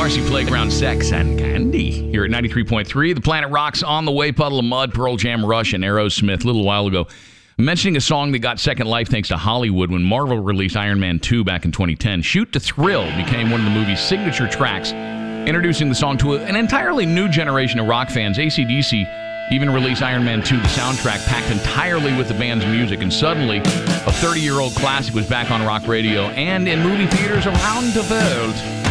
Marcy Playground, Sex and Candy here at 93.3. The Planet Rocks on the way. Puddle of Mud, Pearl Jam, Rush, and Aerosmith a little while ago. Mentioning a song that got second life thanks to Hollywood when Marvel released Iron Man 2 back in 2010. Shoot to Thrill became one of the movie's signature tracks, introducing the song to an entirely new generation of rock fans. AC/DC even released Iron Man 2, the soundtrack packed entirely with the band's music, and suddenly a 30-year-old classic was back on rock radio and in movie theaters around the world.